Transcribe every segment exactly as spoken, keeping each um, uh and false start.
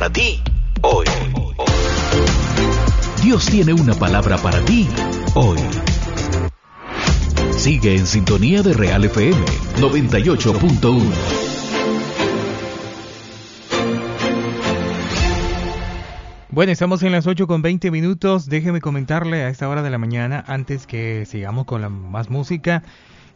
para ti hoy. Dios tiene una palabra para ti hoy. Sigue en sintonía de Real F M noventa y ocho punto uno. Bueno, estamos en las ocho con veinte minutos. Déjeme comentarle a esta hora de la mañana, antes que sigamos con la más música,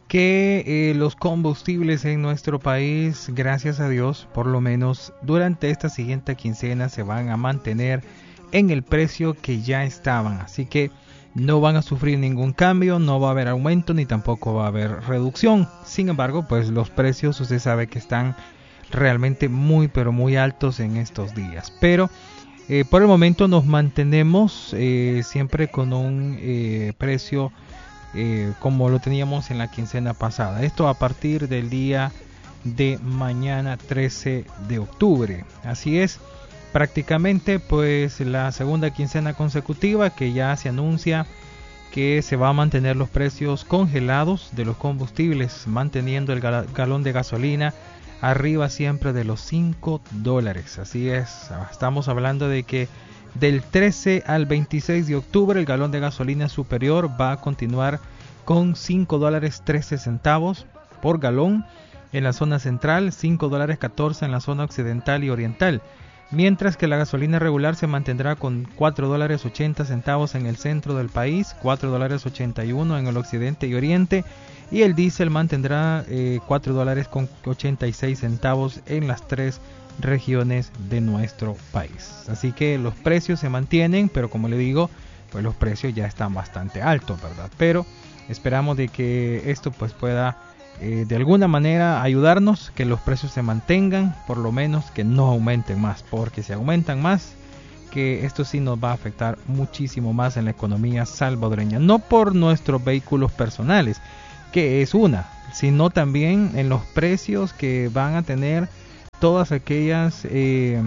que eh, los combustibles en nuestro país, gracias a Dios, por lo menos durante esta siguiente quincena se van a mantener en el precio que ya estaban. Así que no van a sufrir ningún cambio, no va a haber aumento ni tampoco va a haber reducción. Sin embargo, pues los precios usted sabe que están realmente muy pero muy altos en estos días. Pero Eh, por el momento nos mantenemos eh, siempre con un eh, precio eh, como lo teníamos en la quincena pasada. Esto a partir del día de mañana trece de octubre. Así es, prácticamente pues la segunda quincena consecutiva que ya se anuncia que se va a mantener los precios congelados de los combustibles, manteniendo el gal- galón de gasolina arriba siempre de los cinco dólares. Así es, estamos hablando de que del trece al veintiséis de octubre el galón de gasolina superior va a continuar con cinco dólares trece centavos por galón en la zona central, cinco dólares catorce en la zona occidental y oriental, mientras que la gasolina regular se mantendrá con cuatro dólares ochenta centavos en el centro del país, cuatro dólares ochenta y uno en el occidente y oriente, y el diésel mantendrá eh, cuatro dólares con ochenta y seis centavos en las tres regiones de nuestro país. Así que los precios se mantienen, pero como le digo, pues los precios ya están bastante altos, ¿verdad? Pero esperamos de que esto pues pueda eh, de alguna manera ayudarnos, que los precios se mantengan, por lo menos que no aumenten más, porque si aumentan más, que esto sí nos va a afectar muchísimo más en la economía salvadoreña, no por nuestros vehículos personales, que es una, sino también en los precios que van a tener todas aquellas eh,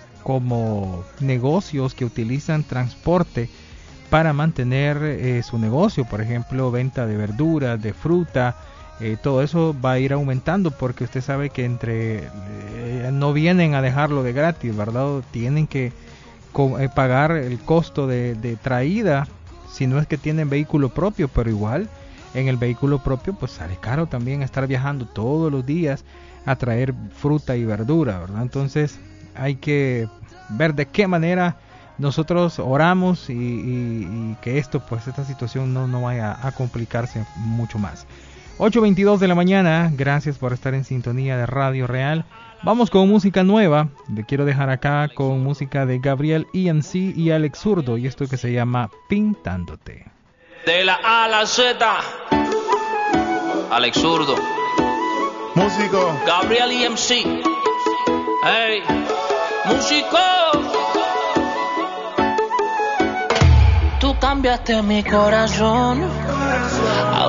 como negocios que utilizan transporte para mantener eh, su negocio, por ejemplo, venta de verduras, de fruta, eh, todo eso va a ir aumentando, porque usted sabe que entre eh, no vienen a dejarlo de gratis, ¿verdad? Tienen que co- eh, pagar el costo de, de traída, si no es que tienen vehículo propio, pero igual en el vehículo propio pues sale caro también estar viajando todos los días a traer fruta y verdura, ¿verdad? Entonces hay que ver de qué manera nosotros oramos y, y, y que esto pues esta situación no, no vaya a complicarse mucho más. ocho veintidós de la mañana, gracias por estar en sintonía de Radio Real. Vamos con música nueva, le quiero dejar acá con música de Gabriel E M C y Alex Zurdo, y esto que se llama Pintándote. De la A a la Z, Alex Zurdo, músico, Gabriel E M C, hey, músico. Tú cambiaste mi corazón,